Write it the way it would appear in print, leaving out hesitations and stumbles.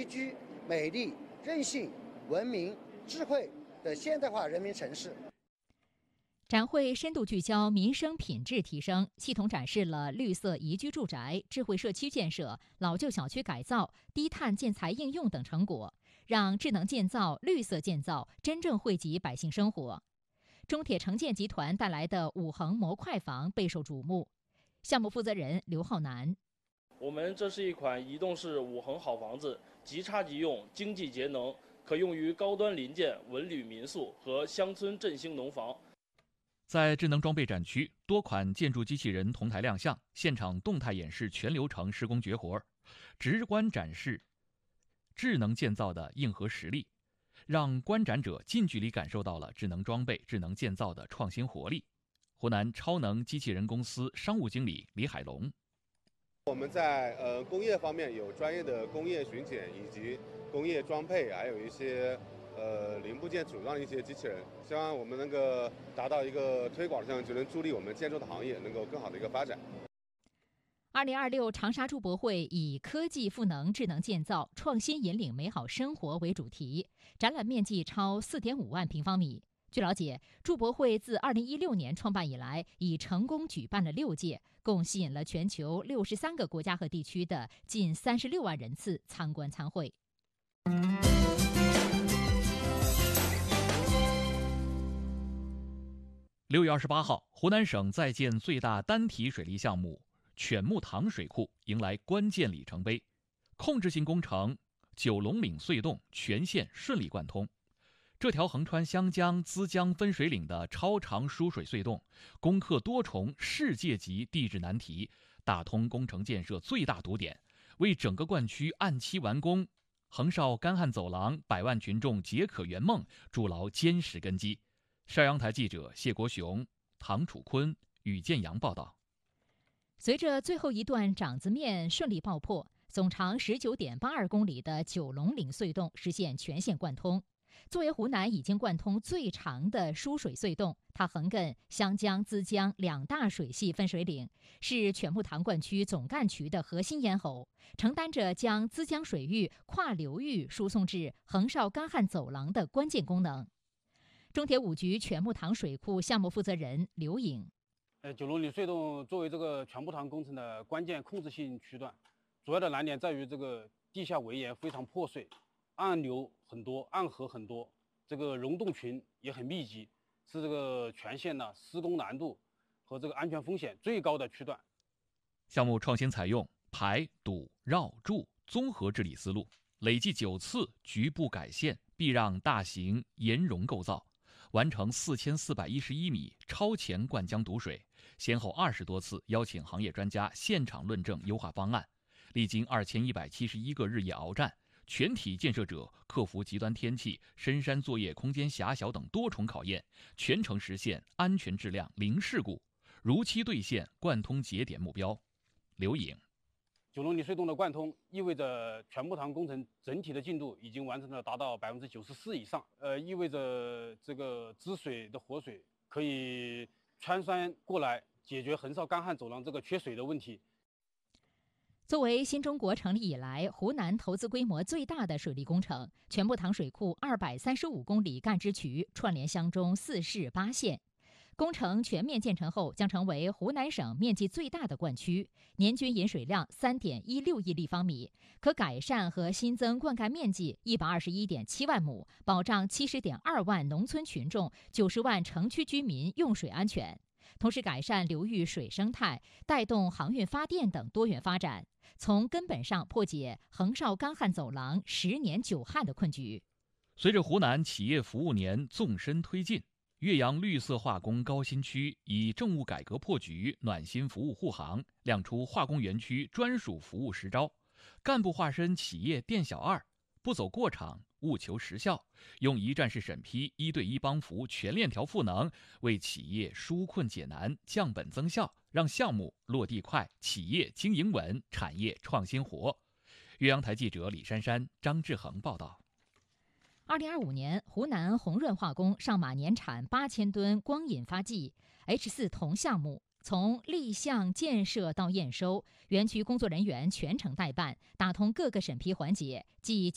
居、美丽、韧性、文明、智慧的现代化人民城市。 展会深度聚焦民生品质提升，系统展示了绿色宜居住宅、智慧社区建设、老旧小区改造、低碳建材应用等成果，让智能建造、绿色建造真正惠及百姓生活。中铁城建集团带来的5横模块房备受瞩目。项目负责人刘浩南： 我们这是一款移动式5横好房子，即插即用，经济节能，可用于高端临建、文旅民宿和乡村振兴农房。 在智能装备展区，多款建筑机器人同台亮相，现场动态演示全流程施工绝活，直观展示智能建造的硬核实力，让观展者近距离感受到了智能装备、智能建造的创新活力。湖南超能机器人公司商务经理李海龙： 我们在工业方面有专业的工业巡检以及工业装配，还有一些零部件组装的一些机器人，希望我们能够达到一个推广上，就能助力我们建筑的行业能够更好的一个发展。 2026长沙筑博会以科技赋能智能建造，创新引领美好生活为主题，展览面积超4.5万平方米。据了解，筑博会自2016年创办以来，已成功举办了6届，共吸引了全球63个国家和地区的近36万人次参观参会。 6月28号，湖南省在建最大单体水利项目犬木塘水库迎来关键里程碑，控制性工程九龙岭隧洞全线顺利贯通。这条横穿湘江、资江分水岭的超长输水隧洞，攻克多重世界级地质难题，打通工程建设最大堵点，为整个灌区按期完工、横绍干旱走廊、百万群众解渴圆梦筑牢坚实根基。邵阳台记者谢国雄、唐楚坤、宇建阳报道。 随着最后一段掌子面顺利爆破，总长19.82公里的九龙岭隧洞实现全线贯通。作为湖南已经贯通最长的输水隧洞，它横亘湘江、资江2大水系分水岭，是犬木塘灌区总干渠的核心咽喉，承担着将资江水域跨流域输送至横绍干旱走廊的关键功能。中铁5局犬木塘水库项目负责人刘颖： 九龙岭隧洞作为这个犬木塘工程的关键控制性区段，主要的难点在于这个地下围岩非常破碎，暗流很多，暗河很多，这个溶洞群也很密集，是这个全线呢施工难度和这个安全风险最高的区段。 项目创新采用排、堵、绕、筑综合治理思路，累计9次局部改线避让大型岩溶构造，完成4411米超前灌浆堵水，先后20多次邀请行业专家现场论证优化方案，历经2171个日夜鏖战，全体建设者克服极端天气、深山作业空间狭小等多重考验，全程实现安全质量零事故，如期兑现贯通节点目标。刘颖： 九龙岭隧洞的贯通意味着犬木塘工程整体的进度已经完成了达到94%以上，意味着这个支水的活水可以穿山过来，解决横绍干旱走廊这个缺水的问题。 作为新中国成立以来湖南投资规模最大的水利工程，犬木塘水库235公里干支渠串联湘中4市8县。工程全面建成后，将成为湖南省面积最大的灌区，年均引水量3.16亿立方米，可改善和新增灌溉面积121.7万亩，保障70.2万农村群众、90万城区居民用水安全，同时改善流域水生态，带动航运发电等多元发展，从根本上破解横绍干旱走廊10年久旱的困局。 随着湖南企业服务年纵深推进，岳阳绿色化工高新区以政务改革破局、暖心服务护航，亮出化工园区专属服务实招。干部化身企业店小二，不走过场，务求实效，用一站式审批、1对1帮扶全链条赋能，为企业纾困解难、降本增效，让项目落地快，企业经营稳，产业创新活。岳阳台记者李珊珊、张志恒报道。 2025年，湖南宏润化工上马年产8000吨光引发剂 H4 铜项目，从立项建设到验收，园区工作人员全程代办，打通各个审批环节，即